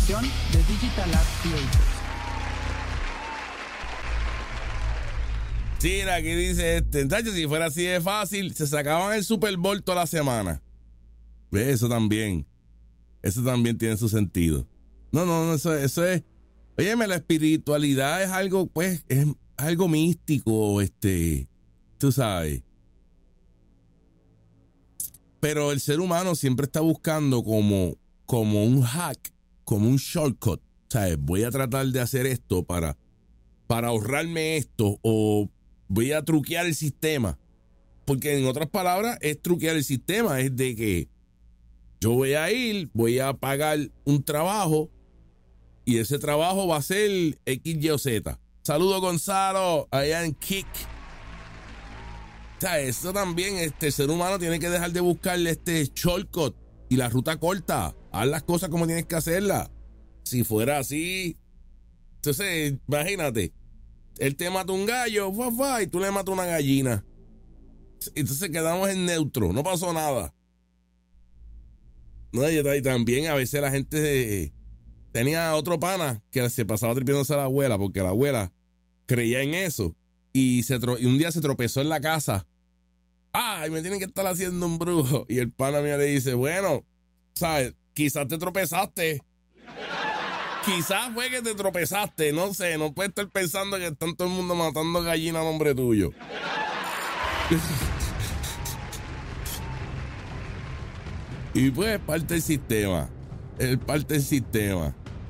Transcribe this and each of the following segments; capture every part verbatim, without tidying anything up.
producción de Digital Art Creators. Sí, aquí dice este, entonces, si fuera así de fácil, se sacaban el Super Bowl toda la semana. ¿Ves? Eso también. Eso también tiene su sentido. No, no, no, eso, eso es. Óyeme, la espiritualidad es algo, pues, es algo místico, este, tú sabes. Pero el ser humano siempre está buscando como, como un hack, como un shortcut. ¿Sabes? Voy a tratar de hacer esto para, para ahorrarme esto, o voy a truquear el sistema. Porque en otras palabras, es truquear el sistema. Es de que yo voy a ir, voy a pagar un trabajo y ese trabajo va a ser X, Y o Z. Saludos, Gonzalo, allá en Kick. O sea, eso también, este, el ser humano tiene que dejar de buscarle este shortcut y la ruta corta. Haz las cosas como tienes que hacerlas. Si fuera así, entonces, imagínate, él te mata un gallo, fa, fa, y tú le matas una gallina. Entonces quedamos en neutro, no pasó nada. No, y también a veces la gente eh, tenía otro pana que se pasaba tripiéndose a la abuela, porque la abuela creía en eso. Y, se tro- y un día se tropezó en la casa. ¡Ay, me tienen que estar haciendo un brujo! Y el pana mío le dice, bueno, ¿sabes? Quizás te tropezaste. Quizás fue que te tropezaste. No sé, no puedes estar pensando que están todo el mundo matando gallinas a nombre tuyo. Y pues parte del sistema. Es parte del sistema.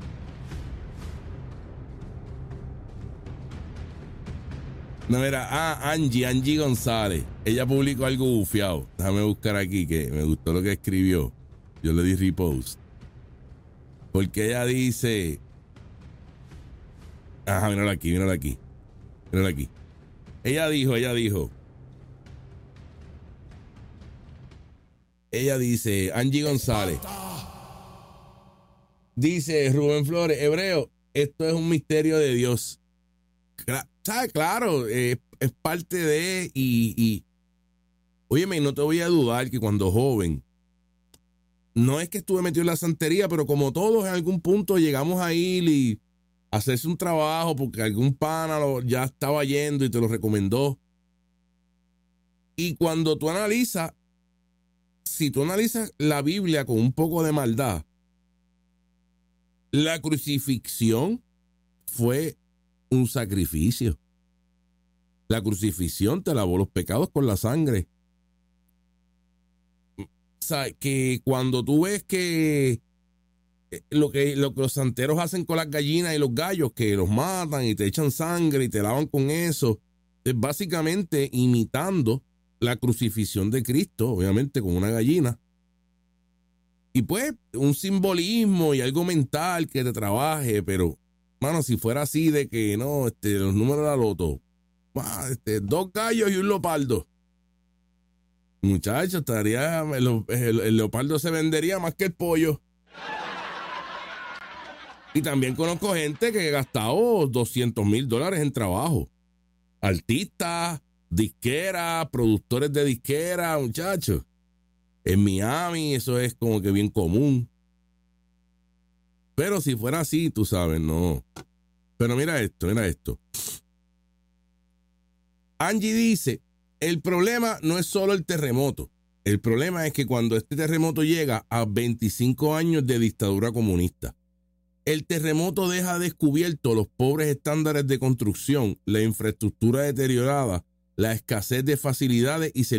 No, mira, ah, Angie, Angie González. Ella publicó algo bufiado. Déjame buscar aquí, que me gustó lo que escribió. Yo le di repost. Porque ella dice... Ajá, mírala aquí, mírala aquí. Mírala aquí. Ella dijo, ella dijo... Ella dice, Angie González. Dice Rubén Flores, hebreo, esto es un misterio de Dios. ¿Sabes? Claro, eh, es parte de, y, y óyeme, no te voy a dudar que cuando joven, no es que estuve metido en la santería, pero como todos en algún punto llegamos a ir y hacerse un trabajo porque algún pana lo, ya estaba yendo y te lo recomendó. Y cuando tú analizas, si tú analizas la Biblia con un poco de maldad, la crucifixión fue un sacrificio. La crucifixión te lavó los pecados con la sangre. O sea, que cuando tú ves que lo que, lo que los santeros hacen con las gallinas y los gallos, que los matan y te echan sangre y te lavan con eso, es básicamente imitando la crucifixión de Cristo, obviamente con una gallina. Y pues un simbolismo y algo mental que te trabaje, pero, mano, si fuera así de que no, este, los números de la loto, este, dos gallos y un leopardo. Muchachos, estaría, el, el, el leopardo se vendería más que el pollo. Y también conozco gente que ha gastado doscientos mil dólares en trabajo. Artistas, disqueras, productores de disqueras, muchachos. En Miami eso es como que bien común. Pero si fuera así, tú sabes, no. Pero mira esto, mira esto. Angie dice, el problema no es solo el terremoto. El problema es que cuando este terremoto llega a veinticinco años de dictadura comunista, el terremoto deja descubierto los pobres estándares de construcción, la infraestructura deteriorada, la escasez de facilidades y se